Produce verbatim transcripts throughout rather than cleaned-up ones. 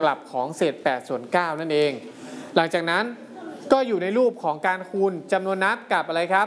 กลับของเศษแปดส่วนเก้านั่นเองหลังจากนั้นก็อยู่ในรูปของการคูณจำนวนนับกับอะไรครับ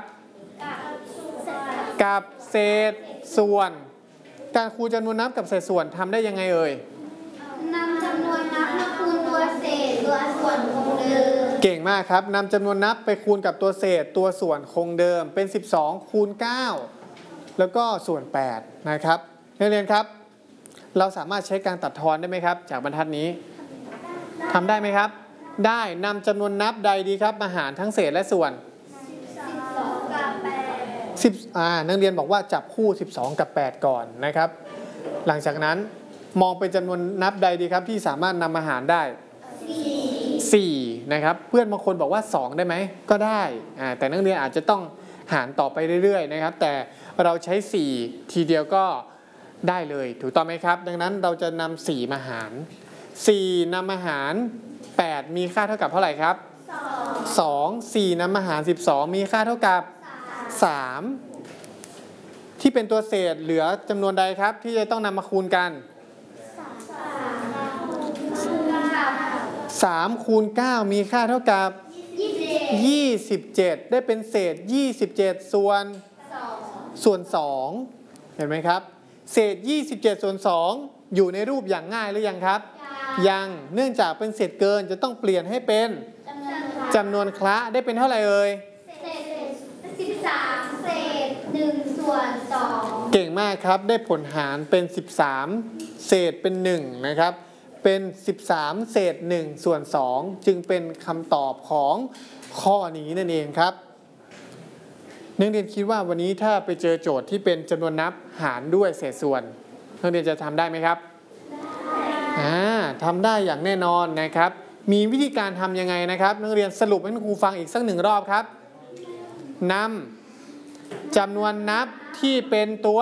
กับเศษส่วนการคูณจำนวนนับกับเศษส่วนทำได้ยังไงเอ่ยนำจำนวนนับมาคูณตัวเศษตัวส่วนคงเดิมเก่งมากครับนำจำนวนนับไปคูณกับตัวเศษตัวส่วนคงเดิมเป็นสิบสองคูณเก้าแล้วก็ส่วนแปดนะครับนักเรียนครับเราสามารถใช้การตัดทอนได้ไหมครับจากบรรทัดนี้ทำได้ไหมครับได้นำจำนวนนับใดดีครับมาหารทั้งเศษและส่วนสิบอ่านักเรียนบอกว่าจับคู่สิบสองกับแปดก่อนนะครับหลังจากนั้นมองเป็นจำนวนนับใดดีครับที่สามารถนำมาหารได้สี่นะครับเพื่อนบางคนบอกว่าสองได้ไหมก็ได้อ่าแต่นักเรียนอาจจะต้องหารต่อไปเรื่อยๆนะครับแต่เราใช้สี่ทีเดียวก็ได้เลยถูกต้องไหมครับดังนั้นเราจะนำสี่มาหารสี่นำมาหารแปดมีค่าเท่ากับเท่าไหร่ครับสอง สี่นำมาหารสิบสองมีค่าเท่ากับสามที่เป็นตัวเศษเหลือจำนวนใดครับที่จะต้องนำมาคูณกันสามคูณเก้ามีค่าเท่ากับยี่สิบเจ็ดได้เป็นเศษยี่สิบเจ็ดส่วนส่วนสองเห็นไหมครับเศษยี่สิบเจ็ดส่วนสองอยู่ในรูปอย่างง่ายหรือยังครับยังเนื่องจากเป็นเศษเกินจะต้องเปลี่ยนให้เป็นจำนวนคละได้เป็นเท่าไหร่เอ่ยสิบสามเศษหนึ่งส่วนสองเก่งมากครับได้ผลหารเป็นสิบสามเศษเป็นหนึ่งนะครับเป็นสิบสามเศษหนึ่งส่วนสองจึงเป็นคำตอบของข้อนี้นั่นเองครับนักเรียนคิดว่าวันนี้ถ้าไปเจอโจทย์ที่เป็นจำนวนนับหารด้วยเศษส่วนนักเรียนจะทำได้ไหมครับอ่าทำได้อย่างแน่นอนนะครับมีวิธีการทำยังไงนะครับนักเรียนสรุปให้ครูฟังอีกสักหนึ่งรอบครับนำจำนวนนับที่เป็นตัว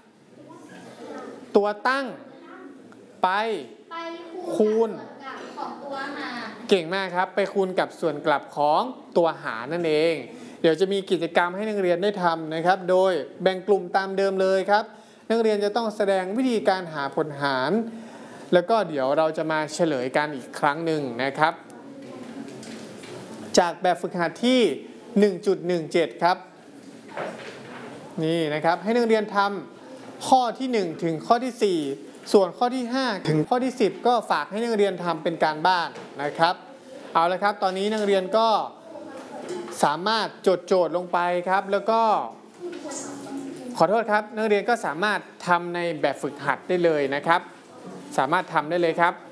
ตัวตั้งไปคูณของตัวหารเก่งมากครับไปคูณกับส่วนกลับของตัวหารนั่นเองเดี๋ยวจะมีกิจกรรมให้นักเรียนได้ทำนะครับโดยแบ่งกลุ่มตามเดิมเลยครับนักเรียนจะต้องแสดงวิธีการหาผลหารแล้วก็เดี๋ยวเราจะมาเฉลยกันอีกครั้งหนึ่งนะครับจากแบบฝึกหัดที่ หนึ่งจุดหนึ่งเจ็ด ครับนี่นะครับให้นักเรียนทำข้อที่หนึ่งถึงข้อที่สี่ส่วนข้อที่ห้าถึงข้อที่สิบก็ฝากให้นักเรียนทำเป็นการบ้านนะครับเอาละครับตอนนี้นักเรียนก็สามารถจดโจทย์ลงไปครับแล้วก็ขอโทษครับนักเรียนก็สามารถทำในแบบฝึกหัดได้เลยนะครับสามารถทำได้เลยครับ